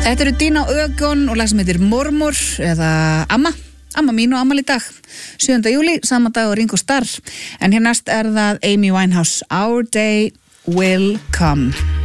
Þetta eru Dina Ögon og lag sem heitir Mormor eða Amma mín og ammæli í dag 7. júlí, sama dag og Ringo Starr en hér næst er það Amy Winehouse Our Day Will Come.